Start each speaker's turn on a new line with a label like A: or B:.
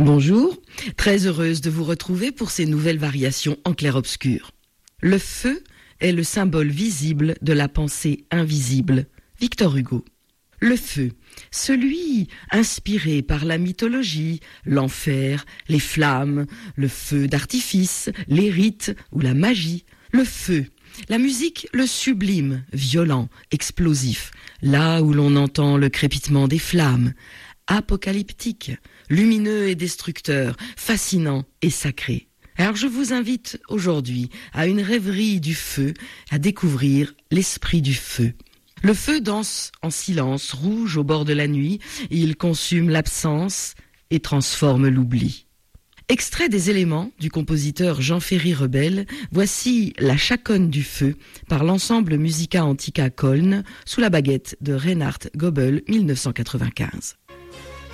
A: Bonjour, très heureuse de vous retrouver pour ces nouvelles variations en clair-obscur. Le feu est le symbole visible de la pensée invisible. Victor Hugo. Le feu, celui inspiré par la mythologie, l'enfer, les flammes, le feu d'artifice, les rites ou la magie. Le feu, la musique, le sublime, violent, explosif, là où l'on entend le crépitement des flammes. Apocalyptique, lumineux et destructeur, fascinant et sacré. Alors je vous invite aujourd'hui à une rêverie du feu, à découvrir l'esprit du feu. Le feu danse en silence, rouge au bord de la nuit, il consume l'absence et transforme l'oubli. Extrait des éléments du compositeur Jean-Ferry Rebel, voici La chaconne du feu par l'ensemble Musica Antica Köln sous la baguette de Reinhard Goebel 1995.